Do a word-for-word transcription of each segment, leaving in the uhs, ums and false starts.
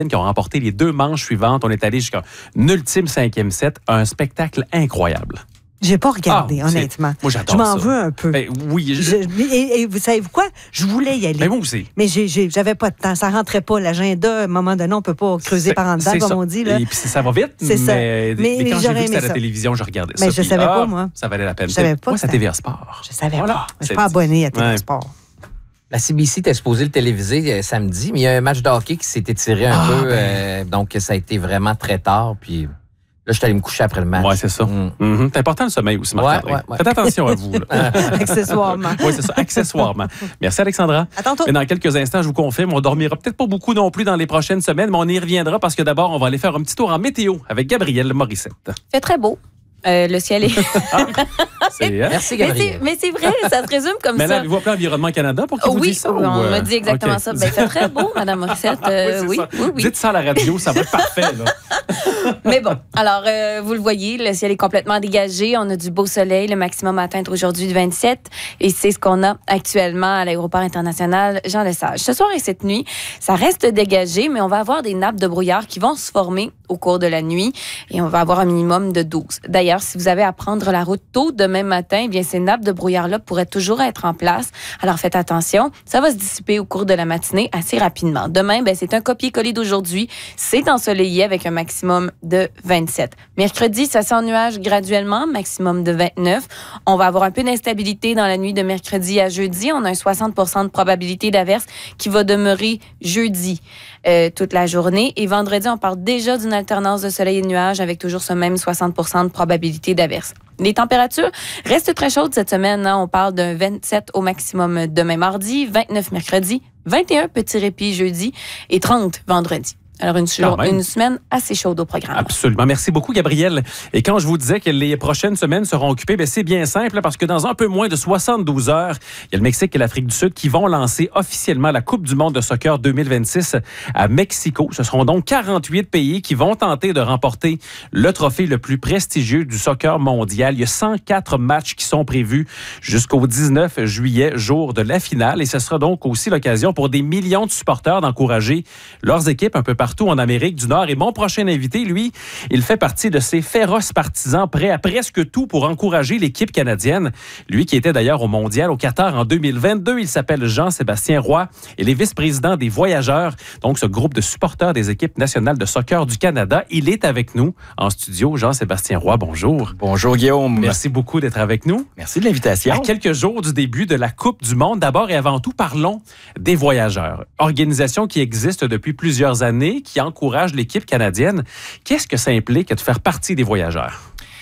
qui ont remporté les deux manches suivantes. On est allé jusqu'à un ultime cinquième set. Un spectacle incroyable. J'ai pas regardé, ah, honnêtement. Moi, j'adore Je m'en ça. veux un peu. Ben, oui. Je... Je, et, et vous savez quoi? Je voulais y aller. Ben, moi aussi. Mais j'ai, j'ai, j'avais pas de temps. Ça rentrait pas. L'agenda, à un moment donné, on peut pas creuser c'est, par en dedans, comme ça. on dit. Là. Et puis ça va vite. C'est mais, ça. Mais, mais, mais quand mais j'ai vu que c'était à ça. la télévision, je regardais mais ça. je puis, savais ah, pas, moi. Ça valait la peine. Je savais pas. Moi, c'est à T V A Sport. Je savais voilà. pas. Je suis pas abonné à T V A ouais. Sport. La C B C était supposée le téléviser euh, samedi, mais il y a un match de hockey qui s'est étiré un ah, peu. Ben... Euh, donc, ça a été vraiment très tard. Puis là, je suis allé me coucher après le match. Oui, c'est ça. Mm. Mm-hmm. C'est important le sommeil aussi, Marc-André. Ouais, ouais, ouais. Faites attention à vous. Accessoirement. Oui, c'est ça, accessoirement. Merci, Alexandra. À tantôt. Et dans quelques instants, je vous confirme, on dormira peut-être pas beaucoup non plus dans les prochaines semaines, mais on y reviendra parce que d'abord, on va aller faire un petit tour en météo avec Gabrielle Morissette. Il fait très beau. Euh, le ciel est... ah, c'est, hein? Merci, Gabrielle. Mais c'est, mais c'est vrai, ça se résume comme mais ça. Mais là, avez-vous appelé Environnement Canada pour qu'ils oh, vous oui, disent ça? Oui, on ou... m'a dit exactement okay. ça. Ben, il fait très beau, Mme Morissette. Euh, oui, oui, oui, oui. Dites ça à la radio, ça va être parfait. Là. Mais bon, alors, euh, vous le voyez, le ciel est complètement dégagé. On a du beau soleil, le maximum à atteindre aujourd'hui de vingt-sept. Et c'est ce qu'on a actuellement à l'aéroport international Jean-Lesage. Ce soir et cette nuit, ça reste dégagé, mais on va avoir des nappes de brouillard qui vont se former au cours de la nuit. Et on va avoir un minimum de douze. D'ailleurs, si vous avez à prendre la route tôt demain matin, eh bien, ces nappes de brouillard-là pourraient toujours être en place. Alors, faites attention. Ça va se dissiper au cours de la matinée assez rapidement. Demain, ben, c'est un copier-coller d'aujourd'hui. C'est ensoleillé avec un maximum de vingt-sept. Mercredi, ça s'ennuage graduellement, maximum de vingt-neuf. On va avoir un peu d'instabilité dans la nuit de mercredi à jeudi. On a un soixante pour cent de probabilité d'averse qui va demeurer jeudi euh, toute la journée. Et vendredi, on parle déjà d'une alternance de soleil et de nuages avec toujours ce même soixante pour cent de probabilité d'averse. Les températures restent très chaudes cette semaine. Hein. On parle d'un vingt-sept au maximum demain mardi, vingt-neuf mercredi, vingt et un petit répit jeudi et trente vendredi. Alors, une, jour, une semaine assez chaude au programme. Absolument. Merci beaucoup, Gabrielle. Et quand je vous disais que les prochaines semaines seront occupées, bien, c'est bien simple parce que dans un peu moins de soixante-douze heures, il y a le Mexique et l'Afrique du Sud qui vont lancer officiellement la Coupe du monde de soccer deux mille vingt-six à Mexico. Ce seront donc quarante-huit pays qui vont tenter de remporter le trophée le plus prestigieux du soccer mondial. Il y a cent quatre matchs qui sont prévus jusqu'au dix-neuf juillet, jour de la finale. Et ce sera donc aussi l'occasion pour des millions de supporters d'encourager leurs équipes un peu partout partout en Amérique du Nord. Et mon prochain invité, lui, il fait partie de ces féroces partisans prêts à presque tout pour encourager l'équipe canadienne. Lui qui était d'ailleurs au Mondial au Qatar en deux mille vingt-deux, il s'appelle Jean-Sébastien Roy. Il est vice-président des Voyageurs, donc ce groupe de supporters des équipes nationales de soccer du Canada. Il est avec nous en studio. Jean-Sébastien Roy, bonjour. Bonjour Guillaume. Merci beaucoup d'être avec nous. Merci de l'invitation. À quelques jours du début de la Coupe du monde, d'abord et avant tout, parlons des Voyageurs. Organisation qui existe depuis plusieurs années, qui encourage l'équipe canadienne. Qu'est-ce que ça implique de faire partie des Voyageurs?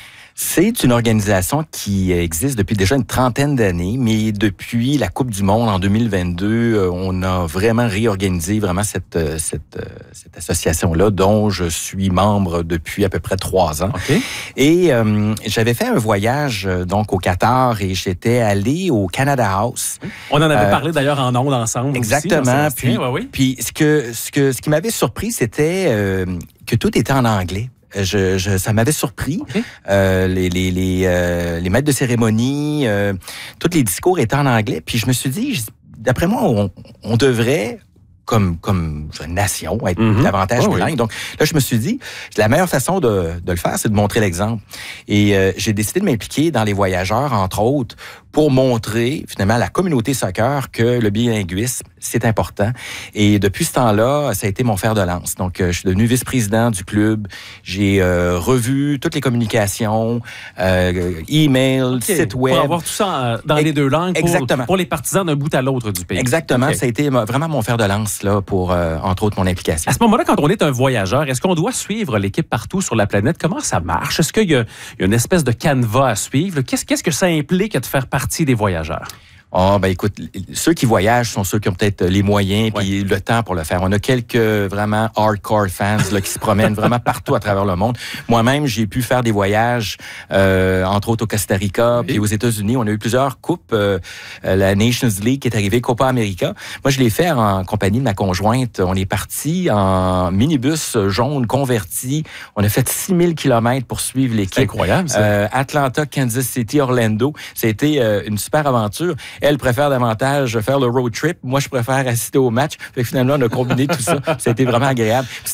C'est une organisation qui existe depuis déjà une trentaine d'années, mais depuis la Coupe du monde en deux mille vingt-deux, on a vraiment réorganisé vraiment cette, cette, cette association-là, dont je suis membre depuis à peu près trois ans. Okay. Et euh, j'avais fait un voyage donc au Qatar et j'étais allé au Canada House. On en avait euh, parlé d'ailleurs en ondes ensemble. Exactement. Aussi, puis, ouais, oui. puis ce que ce que ce qui m'avait surpris, c'était euh, que tout était en anglais. Je, je, ça m'avait surpris. Okay. Euh, les, les, les, euh, les maîtres de cérémonie, euh, tous les discours étaient en anglais. Puis je me suis dit, d'après moi, on, on devrait, comme, comme nation, être mm-hmm. davantage oh, bilingue. Oui. Donc là, je me suis dit, la meilleure façon de, de le faire, c'est de montrer l'exemple. Et euh, j'ai décidé de m'impliquer dans les Voyageurs, entre autres, pour montrer finalement à la communauté soccer que le bilinguisme, c'est important. Et depuis ce temps-là, ça a été mon fer de lance. Donc, euh, je suis devenu vice-président du club. J'ai euh, revu toutes les communications, euh, email, okay. site web. Pour avoir tout ça dans e- les deux langues pour, Exactement. pour les partisans d'un bout à l'autre du pays. Exactement. Okay. Ça a été vraiment mon fer de lance là, pour, euh, entre autres, mon implication. À ce moment-là, quand on est un voyageur, est-ce qu'on doit suivre l'équipe partout sur la planète? Comment ça marche? Est-ce qu'il y a, il y a une espèce de canevas à suivre? Qu'est-ce, qu'est-ce que ça implique de faire partie des voyageurs? Ah, ben écoute, ceux qui voyagent sont ceux qui ont peut-être les moyens puis ouais. le temps pour le faire. On a quelques vraiment hardcore fans là, qui se promènent vraiment partout à travers le monde. Moi-même, j'ai pu faire des voyages, euh, entre autres au Costa Rica, oui. puis aux États-Unis. On a eu plusieurs coupes. Euh, la Nations League qui est arrivée, Copa América. Moi, je l'ai fait en compagnie de ma conjointe. On est parti en minibus jaune converti. On a fait six mille kilomètres pour suivre l'équipe. C'est incroyable, ça. Euh, Atlanta, Kansas City, Orlando. C'était euh, une super aventure. Elle préfère davantage faire le road trip. Moi, je préfère assister au match. Fait que finalement, on a combiné tout ça. C'était vraiment agréable.